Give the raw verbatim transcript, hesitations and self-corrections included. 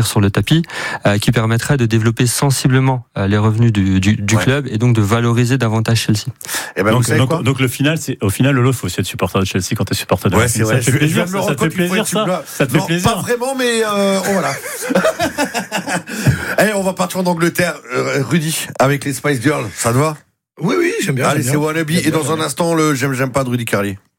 sortir sur le tapis, euh, qui permettrait de développer sensiblement euh, les revenus du, du, du ouais. club et donc de valoriser davantage Chelsea. Et ben donc, donc, donc le final, c'est au final, Lolo, faut aussi être supporter de Chelsea quand t'es supporter de ouais, c'est vrai. Ça te fait plaisir, ça, ça te fait plaisir, ça. Ça te fait non, plaisir. Pas vraiment, mais euh, oh, voilà. Allez, on va partir en Angleterre, euh, Rudy, avec les Spice Girls. Ça te va? Oui, oui, j'aime bien. Allez, j'aime c'est bien. Wannabe. Et dans un instant, le j'aime, j'aime pas de Rudy Carlier.